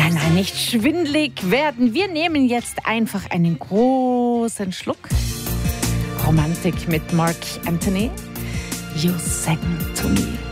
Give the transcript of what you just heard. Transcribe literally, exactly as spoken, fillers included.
Nein, nein, nicht schwindelig werden. Wir nehmen jetzt einfach einen großen Schluck. Romantik mit Marc Anthony. You sang to me.